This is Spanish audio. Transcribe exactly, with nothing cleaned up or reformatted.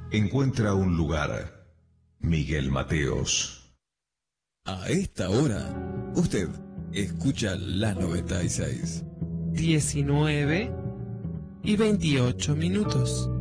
encuentra un lugar. Miguel Mateos. A esta hora, usted escucha la noventa y seis. diecinueve y veintiocho minutos.